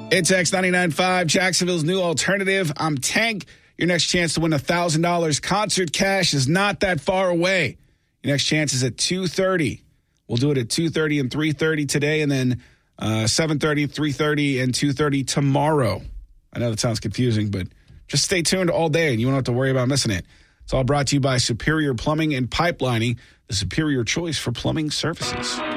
It's X99.5, Jacksonville's new alternative. I'm Tank. Your next chance to win $1,000 concert cash is not that far away. Your next chance is at 2:30. We'll do it at 2:30 and 3:30 today, and then 7:30, 3:30, and 2:30 tomorrow. I know that sounds confusing, but just stay tuned all day, and you won't have to worry about missing it. It's all brought to you by Superior Plumbing and Pipelining, the superior choice for plumbing services.